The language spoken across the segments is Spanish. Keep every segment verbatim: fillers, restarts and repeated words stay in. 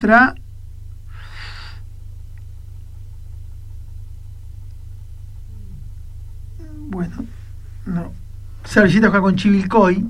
contra bueno, no. Servilleta juega con Chivilcoy.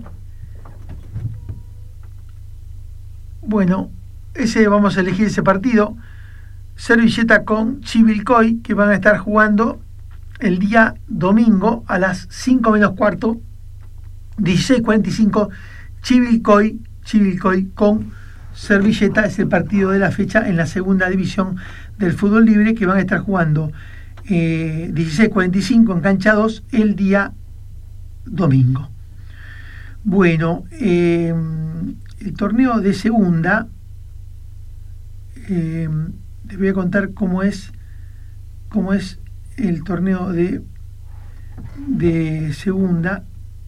Bueno, ese vamos a elegir ese partido. Servilleta con Chivilcoy, que van a estar jugando el día domingo a las cinco menos cuarto, dieciséis cuarenta y cinco, Chivilcoy, Chivilcoy con Servilleta, es el partido de la fecha en la segunda división del fútbol libre, que van a estar jugando eh, dieciséis cuarenta y cinco en cancha dos el día domingo. Bueno, eh, el torneo de segunda, eh, les voy a contar cómo es cómo es el torneo de de segunda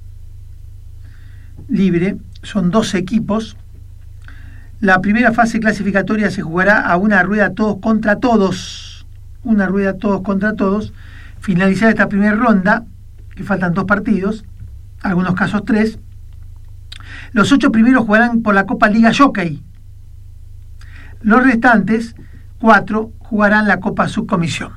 libre. Son doce equipos. La primera fase clasificatoria se jugará a una rueda todos contra todos, una rueda todos contra todos. Finalizada esta primera ronda, que faltan dos partidos, algunos casos tres, los ocho primeros jugarán por la Copa Liga Jockey. Los restantes cuatro jugarán la Copa Subcomisión.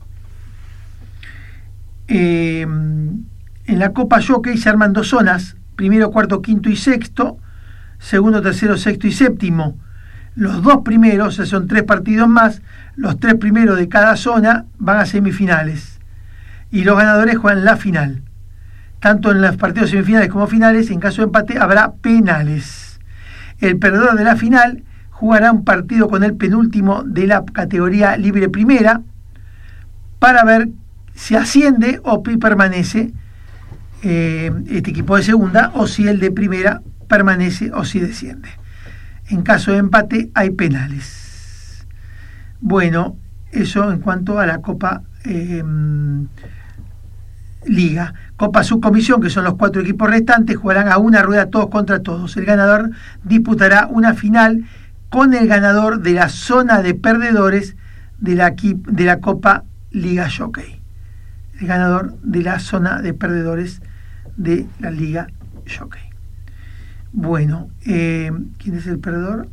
Eh, en la Copa Jockey se arman dos zonas: primero, cuarto, quinto y sexto, segundo, tercero, sexto y séptimo. Los dos primeros, o sea, son tres partidos más, los tres primeros de cada zona van a semifinales y los ganadores juegan la final. Tanto en los partidos semifinales como finales, en caso de empate, habrá penales. El perdedor de la final jugará un partido con el penúltimo de la categoría libre primera para ver si asciende o permanece eh, este equipo de segunda, o si el de primera permanece o si desciende. En caso de empate hay penales. Bueno, eso en cuanto a la Copa eh, Liga. Copa Subcomisión, que son los cuatro equipos restantes, jugarán a una rueda todos contra todos. El ganador disputará una final con el ganador de la zona de perdedores de la, de la Copa Liga Jockey. El ganador de la zona de perdedores de la Liga Jockey. Bueno, eh, ¿quién es el perdedor?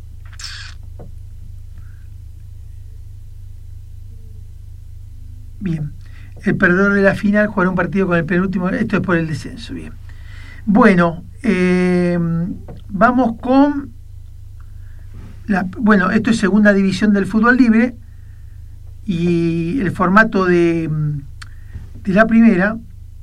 Bien, el perdedor de la final jugará un partido con el penúltimo. Esto es por el descenso. Bien. Bueno, eh, vamos con la, bueno, esto es segunda división del fútbol libre, y el formato de, de la primera,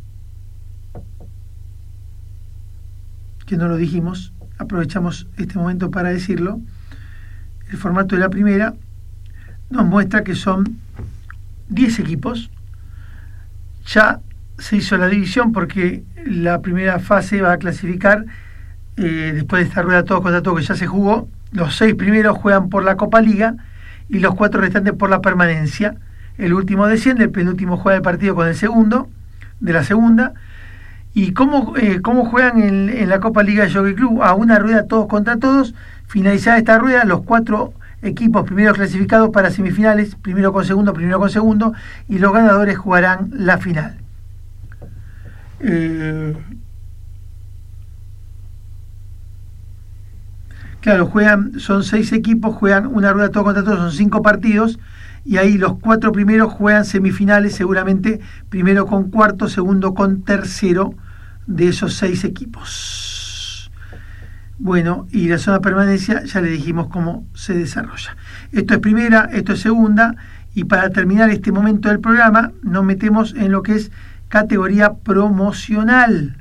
que no lo dijimos, aprovechamos este momento para decirlo. El formato de la primera nos muestra que son diez equipos. Ya se hizo la división porque la primera fase va a clasificar, eh, después de esta rueda todos contra todos que ya se jugó. Los seis primeros juegan por la Copa Liga y los cuatro restantes por la permanencia. El último desciende, el penúltimo juega el partido con el segundo de la segunda. ¿Y cómo, eh, cómo juegan en, en la Copa Liga de Jockey Club? A una rueda todos contra todos. Finalizada esta rueda, los cuatro equipos primeros clasificados para semifinales, primero con segundo, primero con segundo, y los ganadores jugarán la final. Eh, claro, juegan, son seis equipos, juegan una rueda todos contra todos, son cinco partidos, y ahí los cuatro primeros juegan semifinales, seguramente primero con cuarto, segundo con tercero de esos seis equipos. Bueno, y la zona de permanencia ya le dijimos cómo se desarrolla. Esto es primera, esto es segunda, y para terminar este momento del programa nos metemos en lo que es categoría promocional,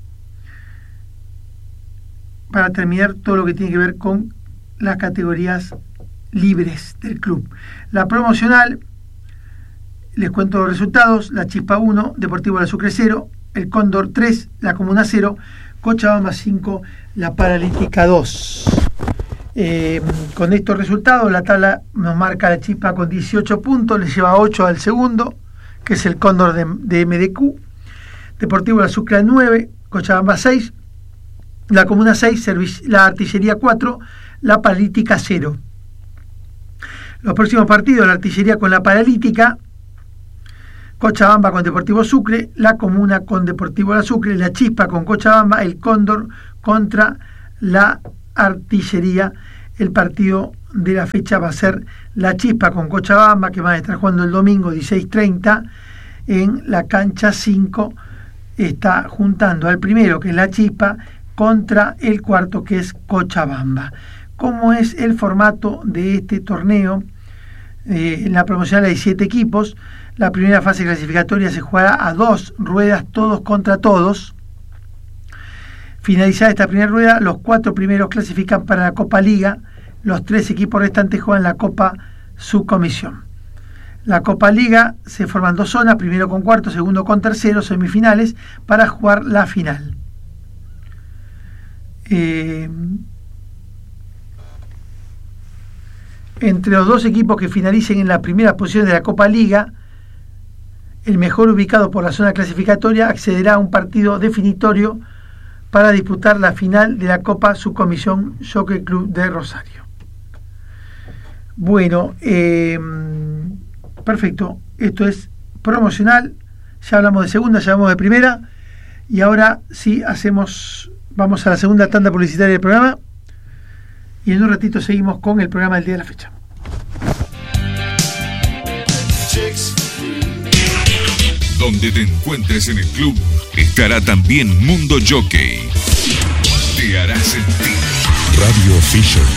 para terminar todo lo que tiene que ver con las categorías libres del club. La promocional, les cuento los resultados: la Chispa uno, Deportivo La Sucre cero, el Cóndor tres, la Comuna cero, Cochabamba cinco, la Paralítica dos. Eh, con estos resultados la tabla nos marca la Chispa con dieciocho puntos, le lleva ocho al segundo, que es el Cóndor de, de M D Q, Deportivo La Sucre nueve, Cochabamba seis, la Comuna seis, la Artillería cuatro, la Paralítica cero. Los próximos partidos: la Artillería con la Paralítica, Cochabamba con Deportivo Sucre, la Comuna con Deportivo La Sucre, la Chispa con Cochabamba, el Cóndor contra la Artillería, el partido de la fecha va a ser La Chispa con Cochabamba, que van a estar jugando el domingo dieciséis treinta en la cancha cinco. Está juntando al primero, que es La Chispa, contra el cuarto, que es Cochabamba. ¿Cómo es el formato de este torneo? Eh, en la promocional hay siete equipos. La primera fase clasificatoria se jugará a dos ruedas, todos contra todos. Finalizada esta primera rueda, los cuatro primeros clasifican para la Copa Liga. Los tres equipos restantes juegan la Copa Subcomisión. La Copa Liga se forman dos zonas, primero con cuarto, segundo con tercero, semifinales, para jugar la final. Eh, entre los dos equipos que finalicen en la primera posición de la Copa Liga, el mejor ubicado por la zona clasificatoria accederá a un partido definitorio para disputar la final de la Copa Subcomisión Jockey Club de Rosario. Bueno, eh, perfecto. Esto es promocional. Ya hablamos de segunda, ya hablamos de primera. Y ahora sí hacemos, vamos a la segunda tanda publicitaria del programa. Y en un ratito seguimos con el programa del día de la fecha. Donde te encuentres en el club, estará también Mundo Jockey. Te hará sentir. Radio Fisher.